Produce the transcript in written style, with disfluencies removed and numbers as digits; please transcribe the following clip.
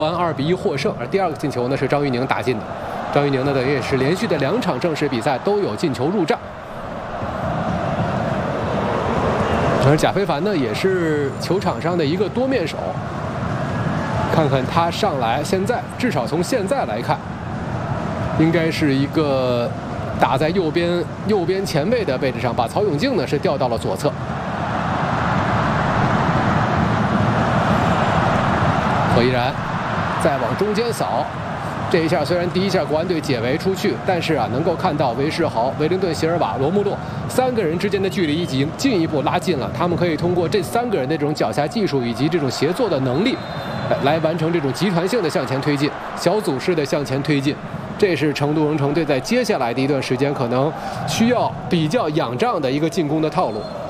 完2比1获胜，而第2个进球呢是张玉宁打进的。张玉宁呢，等于也是连续的2场正式比赛都有进球入账。而贾非凡呢，也是球场上的一个多面手。看看他上来，现在至少从现在来看，应该是一个打在右边前卫的位置上，把曹永静呢是调到了左侧。何依然再往中间扫，这一下虽然第一下国安队解围出去，但是啊，能够看到韦世豪、维灵顿、席尔瓦、罗穆洛3个人之间的距离已经进一步拉近了。他们可以通过这3个人的这种脚下技术以及这种协作的能力，来完成这种集团性的向前推进、小组式的向前推进。这是成都蓉城队在接下来的一段时间可能需要比较仰仗的一个进攻的套路。